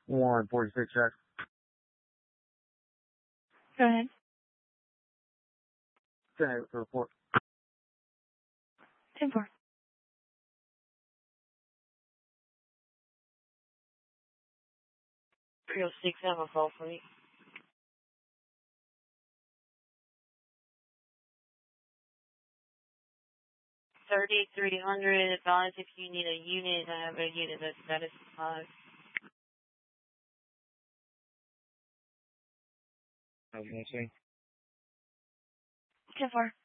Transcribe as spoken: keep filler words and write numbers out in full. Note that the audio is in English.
one forty-six, check. Go ahead. ten eight for report. ten four. three oh six, have a call for me. thirty-three hundred, advise if you need a unit. I have a unit that's satisfied. I was going to say. ten four.